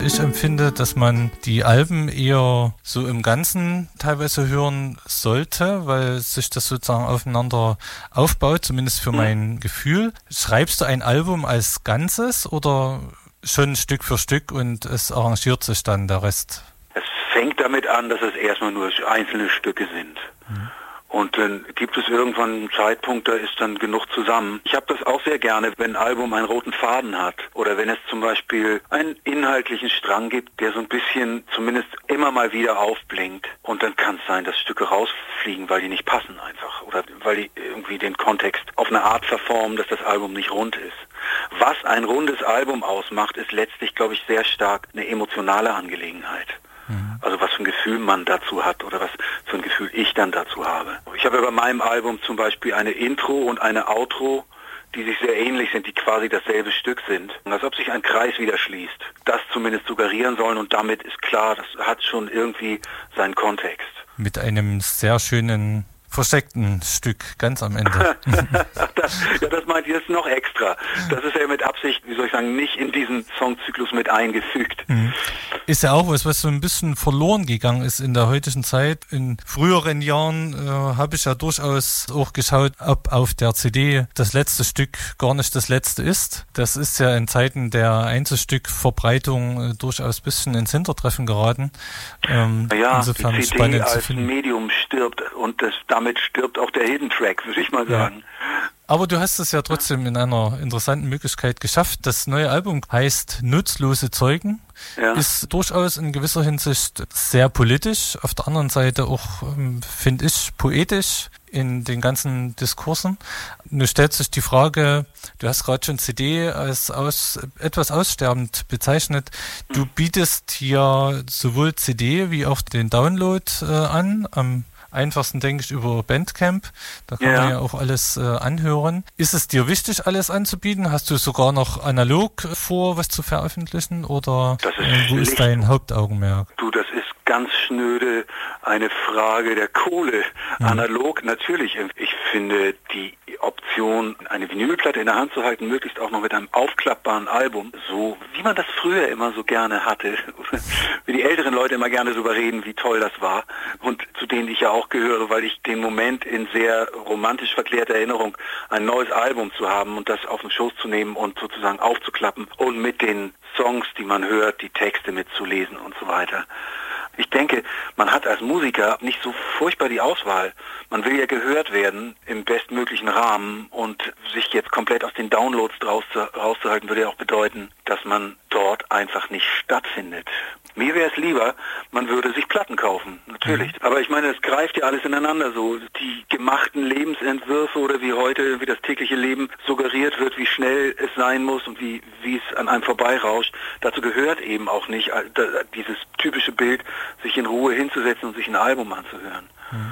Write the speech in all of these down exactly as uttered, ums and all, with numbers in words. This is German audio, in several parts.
ich empfinde, dass man die Alben eher so im Ganzen teilweise hören sollte, weil sich das sozusagen aufeinander aufbaut, zumindest für mein Gefühl. Schreibst du ein Album als Ganzes oder schon Stück für Stück und es arrangiert sich dann der Rest? Es fängt damit an, dass es erstmal nur einzelne Stücke sind. Mhm. Und dann gibt es irgendwann einen Zeitpunkt, da ist dann genug zusammen. Ich habe das auch sehr gerne, wenn ein Album einen roten Faden hat. Oder wenn es zum Beispiel einen inhaltlichen Strang gibt, der so ein bisschen zumindest immer mal wieder aufblinkt. Und dann kann es sein, dass Stücke rausfliegen, weil die nicht passen einfach. Oder weil die irgendwie den Kontext auf eine Art verformen, dass das Album nicht rund ist. Was ein rundes Album ausmacht, ist letztlich, glaube ich, sehr stark eine emotionale Angelegenheit. Also was für ein Gefühl man dazu hat oder was für ein Gefühl ich dann dazu habe. Ich habe bei meinem Album zum Beispiel eine Intro und eine Outro, die sich sehr ähnlich sind, die quasi dasselbe Stück sind. Als ob sich ein Kreis wieder schließt. Das zumindest suggerieren sollen und damit ist klar, das hat schon irgendwie seinen Kontext. Mit einem sehr schönen versteckten Stück, ganz am Ende. das, ja, das meint ihr jetzt noch extra. Das ist ja mit Absicht, wie soll ich sagen, nicht in diesen Songzyklus mit eingefügt. Mhm. Ist ja auch was, was so ein bisschen verloren gegangen ist in der heutigen Zeit. In früheren Jahren äh, habe ich ja durchaus auch geschaut, ob auf der C D das letzte Stück gar nicht das letzte ist. Das ist ja in Zeiten der Einzelstückverbreitung äh, durchaus ein bisschen ins Hintertreffen geraten. Ähm, ja, insofern die C D spannend als zu finden. Medium stirbt und das, damit stirbt auch der Hidden Track, würde ich mal sagen. Ja. Aber du hast es ja trotzdem in einer interessanten Möglichkeit geschafft. Das neue Album heißt Nutzlose Zeugen, ja. Ist durchaus in gewisser Hinsicht sehr politisch, auf der anderen Seite auch, ähm, finde ich, poetisch in den ganzen Diskursen. Nun stellt sich die Frage, du hast gerade schon C D als aus, etwas aussterbend bezeichnet. Du bietest hier sowohl C D wie auch den Download äh, an, am einfachsten, denke ich, über Bandcamp. Da kann ja. man ja auch alles äh, anhören. Ist es dir wichtig, alles anzubieten? Hast du sogar noch analog vor, was zu veröffentlichen? Oder ist äh, wo ist dein Hauptaugenmerk? Du, das ist ganz schnöde eine Frage der Kohle. Mhm. Analog natürlich. Ich finde die Option, eine Vinylplatte in der Hand zu halten, möglichst auch noch mit einem aufklappbaren Album, so wie man das früher immer so gerne hatte, wie die älteren Leute immer gerne darüber reden, wie toll das war und zu denen ich ja auch gehöre, weil ich den Moment in sehr romantisch verklärter Erinnerung, ein neues Album zu haben und das auf den Schoß zu nehmen und sozusagen aufzuklappen und mit den Songs, die man hört, die Texte mitzulesen und so weiter. Ich denke, man hat als Musiker nicht so furchtbar die Auswahl. Man will ja gehört werden im bestmöglichen Rahmen und sich jetzt komplett aus den Downloads rauszuhalten, würde ja auch bedeuten, dass man dort einfach nicht stattfindet. Mir wäre es lieber, man würde sich Platten kaufen, natürlich. Mhm. Aber ich meine, es greift ja alles ineinander so. Die gemachten Lebensentwürfe oder wie heute, wie das tägliche Leben suggeriert wird, wie schnell es sein muss und wie, wie es an einem vorbeirauscht, dazu gehört eben auch nicht dieses typische Bild, sich in Ruhe hinzusetzen und sich ein Album anzuhören. Mhm.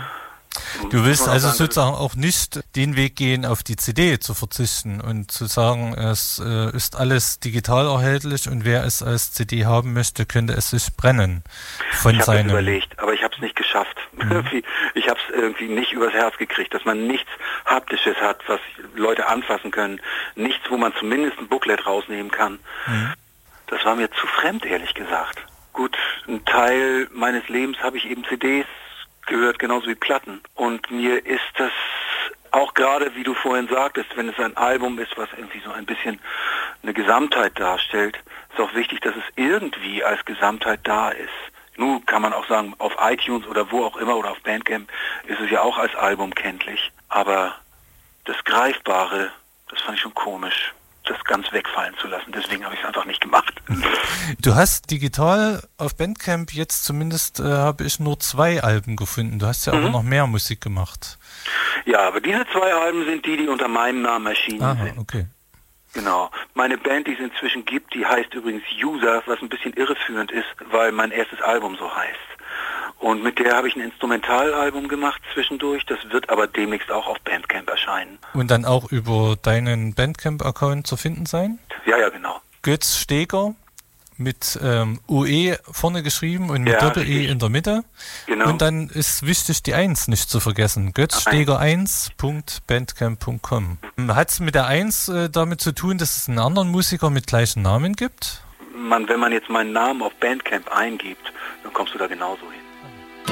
Du willst also sozusagen auch nicht den Weg gehen, auf die C D zu verzichten und zu sagen, es äh, ist alles digital erhältlich und wer es als C D haben möchte, könnte es sich brennen. Von ich habe seinem... das überlegt, aber ich habe es nicht geschafft. Mhm. Ich habe es irgendwie nicht übers Herz gekriegt, dass man nichts Haptisches hat, was Leute anfassen können. Nichts, wo man zumindest ein Booklet rausnehmen kann. Mhm. Das war mir zu fremd, ehrlich gesagt. Gut, ein Teil meines Lebens habe ich eben C Ds gehört, genauso wie Platten. Und mir ist das auch gerade, wie du vorhin sagtest, wenn es ein Album ist, was irgendwie so ein bisschen eine Gesamtheit darstellt, ist auch wichtig, dass es irgendwie als Gesamtheit da ist. Nun kann man auch sagen, auf iTunes oder wo auch immer oder auf Bandcamp ist es ja auch als Album kenntlich. Aber das Greifbare, das fand ich schon komisch, das ganz wegfallen zu lassen. Deswegen habe ich es einfach nicht gemacht. Du hast digital auf Bandcamp jetzt zumindest, äh, habe ich nur zwei Alben gefunden. Du hast ja mhm. aber noch mehr Musik gemacht. Ja, aber diese zwei Alben sind die, die unter meinem Namen erschienen Aha, sind. Okay. Genau. Meine Band, die es inzwischen gibt, die heißt übrigens User, was ein bisschen irreführend ist, weil mein erstes Album so heißt. Und mit der habe ich ein Instrumentalalbum gemacht zwischendurch. Das wird aber demnächst auch auf Bandcamp erscheinen. Und dann auch über deinen Bandcamp-Account zu finden sein? Ja, ja, genau. Götz Steger mit ähm, U E vorne geschrieben und mit ja, Doppel-E in der Mitte. Genau. Und dann ist wichtig, die eins nicht zu vergessen. götz steger eins punkt bandcamp punkt com. Hat es mit der eins äh, damit zu tun, dass es einen anderen Musiker mit gleichen Namen gibt? man, wenn man jetzt meinen Namen auf Bandcamp eingibt, dann kommst du da genauso hin.